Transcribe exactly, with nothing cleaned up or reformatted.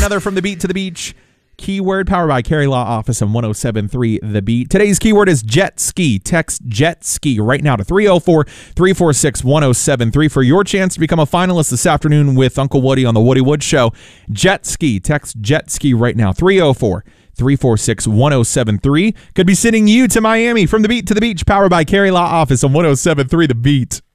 another From the Beat to the Beach keyword, powered by Carey Law Office on one oh seven point three The Beat. Today's keyword is jet ski. Text jet ski right now to three oh four, three four six, one oh seven three for your chance to become a finalist this afternoon with Uncle Woody on The Woody Wood Show. Jet ski. Text jet ski right now, three oh four, three four six, one oh seven three. Could be sending you to Miami. From the Beat to the Beach, powered by Carey Law Office on one oh seven point three The Beat.